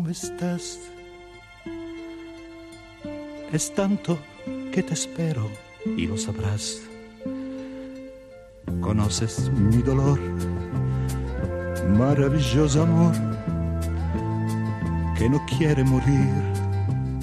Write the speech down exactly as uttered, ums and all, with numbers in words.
¿dónde estás? Es tanto que te espero y lo sabrás. Conoces mi dolor, maravilloso amor, que no quiere morir.